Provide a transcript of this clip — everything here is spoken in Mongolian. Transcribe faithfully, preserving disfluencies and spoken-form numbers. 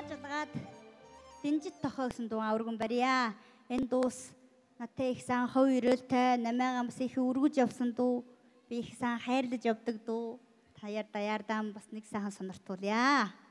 Жалгаад Динжит тохоо гэсэн дуу өргөн барья. Энэ дуус надтай их сан хов ирэлтэй намайгаа бас их өргөж явсан дуу. Би их сан хайрлаж явдаг дуу. Таяар даяардаан бас нэг сайхан сониртуулъя.